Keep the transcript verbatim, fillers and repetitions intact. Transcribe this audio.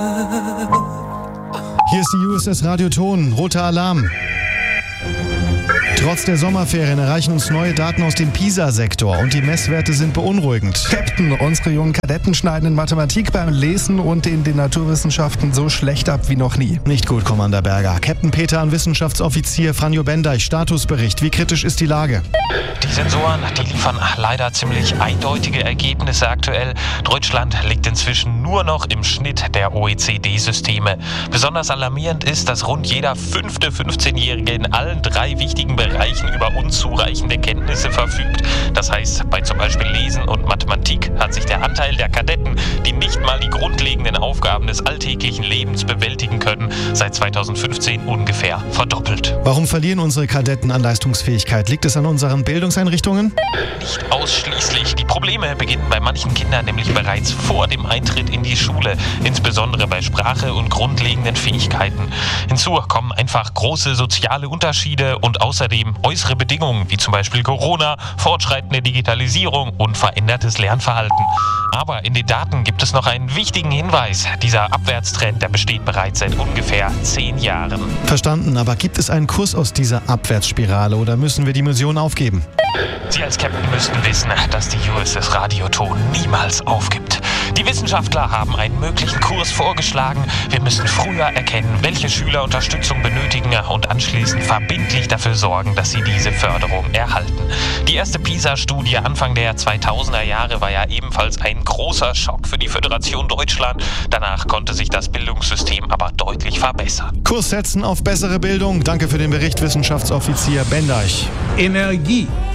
Hier ist die U S S Radioton, roter Alarm. Trotz der Sommerferien erreichen uns neue Daten aus dem PISA-Sektor und die Messwerte sind beunruhigend. Captain, unsere jungen Kadetten schneiden in Mathematik, beim Lesen und in den Naturwissenschaften so schlecht ab wie noch nie. Nicht gut, Commander Berger. Captain Peter und Wissenschaftsoffizier Franjo Bendeich, Statusbericht. Wie kritisch ist die Lage? Die Sensoren, die liefern leider ziemlich eindeutige Ergebnisse aktuell. Deutschland liegt inzwischen nur noch im Schnitt der O E C D-Systeme. Besonders alarmierend ist, dass rund jeder fünfte fünfzehnjährige in allen drei wichtigen Bereichen über unzureichende Kenntnisse verfügt. Das heißt, bei zum Beispiel Lesen und Mathematik hat sich der Anteil der Kadetten, die nicht mal die grundlegenden Aufgaben des alltäglichen Lebens bewältigen können, seit zweitausendfünfzehn ungefähr verdoppelt. Warum verlieren unsere Kadetten an Leistungsfähigkeit? Liegt es an unseren Bildungseinrichtungen? Nicht ausschließlich. Die Probleme beginnen bei manchen Kindern nämlich bereits vor dem Eintritt in die Schule, insbesondere bei Sprache und grundlegenden Fähigkeiten. Hinzu kommen einfach große soziale Unterschiede und außerdem äußere Bedingungen, wie zum Beispiel Corona, fortschreitende Digitalisierung und verändertes Lernverhalten. Aber in den Daten gibt es noch einen wichtigen Hinweis. Dieser Abwärtstrend, der besteht bereits seit ungefähr zehn Jahren. Verstanden, aber gibt es einen Kurs aus dieser Abwärtsspirale oder müssen wir die Mission aufgeben? Sie als Captain müssten wissen, dass die U S S Radioton niemals aufgibt. Die Wissenschaftler haben einen möglichen Kurs vorgeschlagen. Wir müssen früher erkennen, welche Schüler Unterstützung benötigen und anschließend verbindlich dafür sorgen, dass sie diese Förderung erhalten. Die erste PISA-Studie Anfang der zweitausender Jahre war ja ebenfalls ein großer Schock für die Föderation Deutschland. Danach konnte sich das Bildungssystem aber deutlich verbessern. Kurs setzen auf bessere Bildung. Danke für den Bericht, Wissenschaftsoffizier Bendeich. Energie